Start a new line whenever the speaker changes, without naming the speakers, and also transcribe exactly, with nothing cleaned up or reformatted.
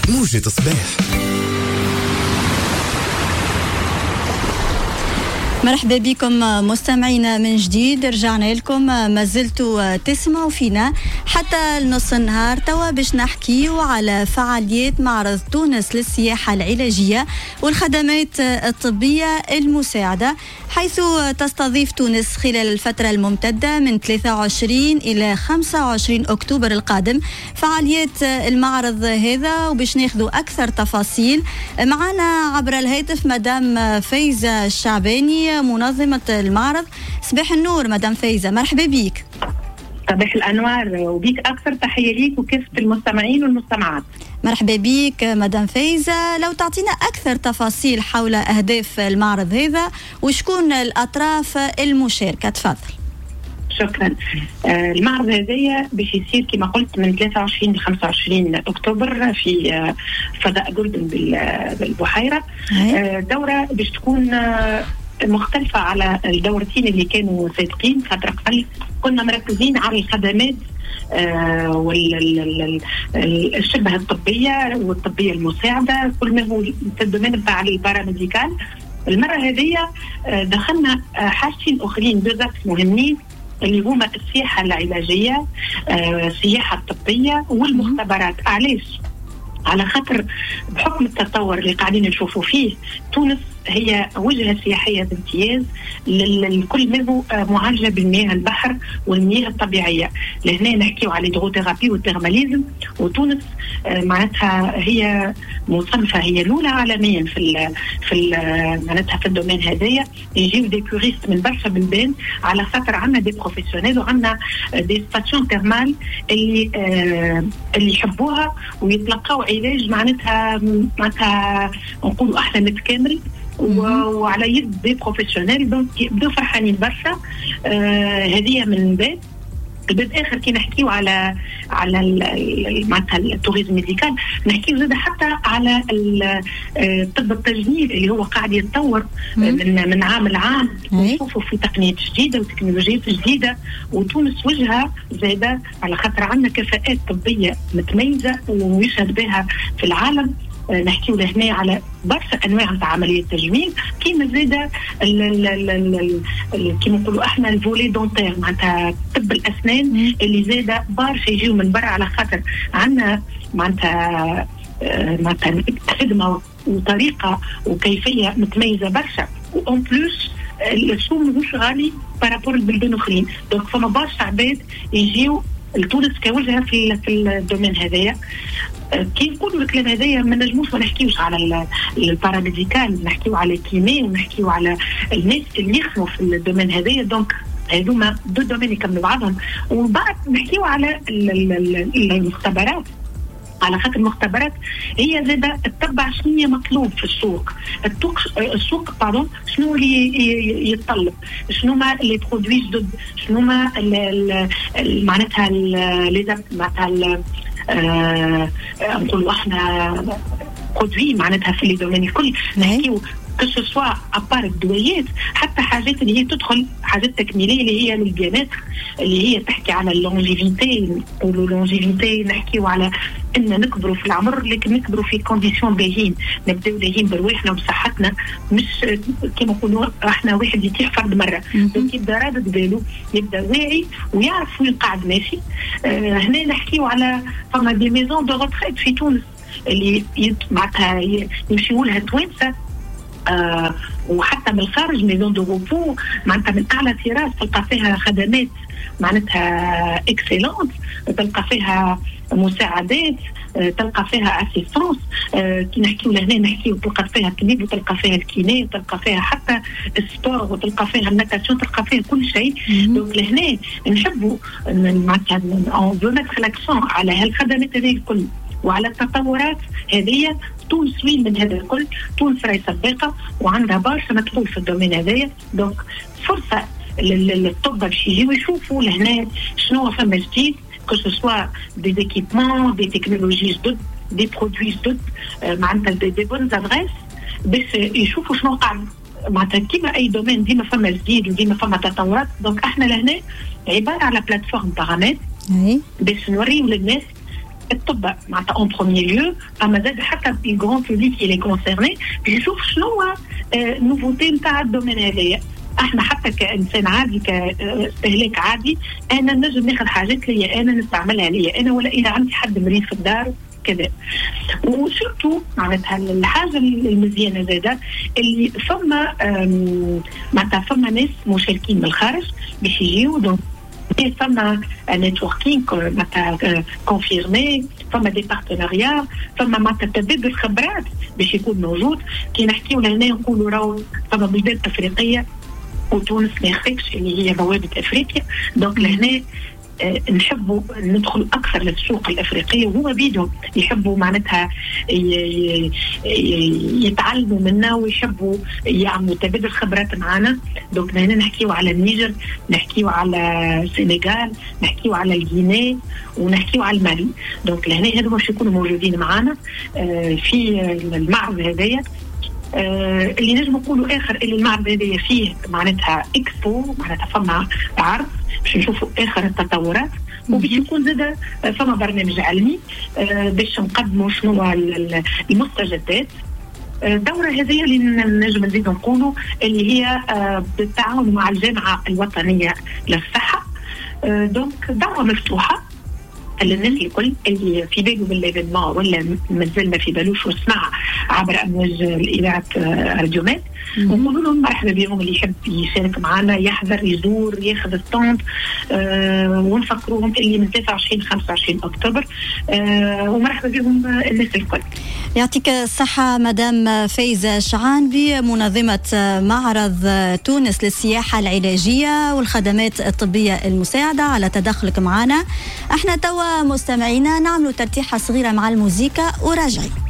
موجة صباح.
مرحبا بكم مستمعينا من جديد، رجعنا لكم. ما زلتوا تسمعوا فينا حتى النص النهار. توا باش نحكيو على فعاليات معرض تونس للسياحة العلاجية والخدمات الطبية المساعدة، حيث تستضيف تونس خلال الفترة الممتدة من ثلاثة وعشرين إلى خمسة وعشرين أكتوبر القادم فعاليات المعرض هذا. وباش ناخذوا أكثر تفاصيل معنا عبر الهاتف مدام فايزة الشعباني منظمة المعرض. صباح النور مدام فايزة، مرحبا بيك.
صباح الأنوار وبيك، أكثر تحية ليك وكافة المستمعين والمستمعات.
مرحبا بيك مدام فايزة، لو تعطينا أكثر تفاصيل حول أهداف المعرض هذا وشكون الأطراف المشاركة، تفضل.
شكرا. آه المعرض هذايا باش يصير كما قلت من ثلاثة وعشرين ل خمسة وعشرين أكتوبر في آه فضاء جولدن بالبحيرة. آه دورة باش تكون آه مختلفة على الدورتين اللي كانوا سابقين، خاطر قبل كنا مركزين على الخدمات آه والشبه الطبية والطبية المساعدة، كل ما هو في الدومين بتاع الباراميديكال. المرة هذه آه دخلنا آه حاجتين أخرين بزاف مهمين اللي هما السياحة العلاجية، آه السياحة الطبية والمختبرات. علاش؟ على خاطر بحكم التطور اللي قاعدين نشوفوا فيه، تونس هي وجهة سياحية بامتياز لكل ما هو معالجة بالمياه البحر والمياه الطبيعية. لهنا نحكيو على الهيدروثيرابي والترماليزم، وتونس معناتها هي مصنفة، هي الأولى عالميا في ال في ال معناتها في الدومين هذايا. يجيو دي توريست من برشا بلدان على خاطر عندنا دي بروفيسيونيل وعندنا دي ستاسيون تيرمال اللي آه اللي يحبوها ويتلقاو علاج معناتها معناتها نقولوا احنا متكامل وعلى يد دي بروفيسيونيل. دونك يبداو فرحانين برشا. آه هذه من باب الباب اخر. كي نحكيو على على معناتها التوريزم ميديكال، نحكيو زاد حتى على الطب التجميل اللي هو قاعد يتطور من من عام لعام. نشوفوا في تقنيات جديده وتكنولوجيات جديده، وتونس وجهه زاده على خاطر عندنا كفاءات طبيه متميزه ويشهد بها في العالم. نحكيو لهنا على برشا انواع نتاع عمليه تجميل، كيما زاده كيما نقولوا احنا الفولي دونتير معناتها طب الاسنان اللي زاده برشا يجيو من برا على خاطر عندنا معناتها معناتها خدمه وطريقه وكيفيه متميزه برشا. وأون بلوس السوق مش غالي بارابور البلدان الاخرين، دونك فما برشا عباد يجيو لتونس كوجهه في في الدومين هذايا. كي نقولوا الكلام هذايا ما نجموش ما نحكيوش على الباراميديكال، نحكيو على الكيمياء ونحكيو على الناس اللي يخدموا في الدومين هذايا. دونك هذوما دو دومين يكملوا بعضهم. وبعد نحكيو على المختبرات، على خاطر المختبرات هي زاده تتبع شنو هي مطلوب في السوق. السوق السوق باردون شنو اللي يتطلب، شنو ما لي برودوي جدد، شنو ما معناتها لي معناتها نقولوا احنا برودوي معناتها في لي دومين الكل. نحكيو كو سوا ابار الدويات حتى حاجات اللي هي تدخل حاجات تكميليه اللي هي للبيانات، اللي هي تحكي على اللونجيفيتي. نقولوا لونجيفيتي نحكيو على ان نكبروا في العمر، لكن نكبروا في كونديسيون باهين، نبداو باهين برواحنا وبصحتنا، مش كما نقولوا احنا واحد يطيح فرد مره. دونك يبدا رادد باله، يبدا واعي ويعرف وين قاعد ماشي. آه هنا نحكيو على فما دي ميزون دو روتريت في تونس اللي معناتها يمشيو لها توانسه آه وحتى من الخارج ميزون دو روبو معناتها من اعلى طراز، تلقى فيها خدمات معناتها اكسيلونت، تلقى فيها مساعدات، تلقى فيها اسيستونس. آه كي نحكيو لهنا نحكيو تلقى فيها الطبيب وتلقى فيها الكيني وتلقى فيها حتى السبور وتلقى فيها الناتاسيون، تلقى فيها كل شيء. دونك لهنا نحبوا معناتها اون فو ميتر لاكسون على هالخدمات هذه الكل وعلى التطورات هذه. تونس وين من هذا الكل؟ تونس راهي سباقه وعندها برشا مدخول في الدومين هذايا. دونك فرصه للطب باش يجيو يشوفوا لهنا شنو فما جديد، كو سوا دي زيكيبمون، دي تكنولوجي جدد، دي برودوي جدد، معناتها دي بون ادريس باش يشوفوا شنو قاعد معناتها. كيما اي دومين ديما فما جديد وديما فما تطورات. دونك احنا لهنا عباره على بلاتفورم بارامتر باش نوريو للناس الطب معناتها اون بروميير ليو، اما زاد حتى الجران بوبليك اللي كونسيرني يشوف شنو النوفوتي نتاع الدومين هذايا. احنا حتى كانسان عادي كاستهلاك عادي انا نجم ناخذ حاجات ليا انا نستعملها ليا انا، ولا اذا عندي حد مريض في الدار كذا. وسورتو معناتها الحاجه المزيانه زاده اللي فما معناتها فما ناس مشاركين من الخارج باش يجيو، دونك فما نتوركينغ معناتها كونفيرمي، فما دي بارتناريا، فما معناتها تبادل خبرات باش يكون موجود. كي نحكيو لهنا نقولوا راهو فما بلدان افريقيه وتونس ما يخفيكش اللي هي بوابه افريقيا، دونك لهنا أه نحبوا ندخل اكثر للسوق الافريقيه، وهما بيدهم يحبوا معناتها يتعلموا منا ويحبوا يعملوا تبادل خبرات معنا. دونك هنا نحكيوا على النيجر، نحكيوا على السنغال، نحكيوا على الغينيا، ونحكيوا على المالي. دونك لهنا هذو باش يكونوا موجودين معنا أه في المعرض هذايا. آه اللي نجم نقولوا اخر اللي المعرض هذايا فيه معناتها اكسبو، معناتها فما عرض باش نشوفوا اخر التطورات، وباش يكون زاد فما برنامج علمي آه باش نقدموا شنو المستجدات. الدورة هذه اللي نجم نزيد نقولوا اللي هي آه بالتعاون مع الجامعة الوطنية للصحة. آه دونك دورة مفتوحة للناس الكل اللي في باله بالايفينمون ولا مازال ما في بالوش وسمع عبر امواج الاذاعه راديومات، ونقولوا لهم مرحبا بهم. اللي يحب يشارك معنا يحضر يزور ياخذ الستاند، أه ونفكروهم اللي من ثلاثة وعشرين خمسة وعشرين اكتوبر، أه ومرحبا بهم الناس الكل.
يعطيك الصحة مدام فايزة شعان بمنظمة معرض تونس للسياحة العلاجية والخدمات الطبية المساعدة على تدخلك معنا. احنا توا مستمعينا نعملوا ترتيحة صغيرة مع الموسيقى وراجعين.